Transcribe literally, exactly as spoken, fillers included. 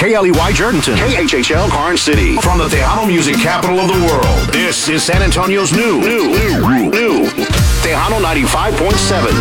K L E Y Jordanton. K H H L Karn City. From the Tejano music capital of the world, this is San Antonio's new, new, new, new Tejano ninety-five point seven.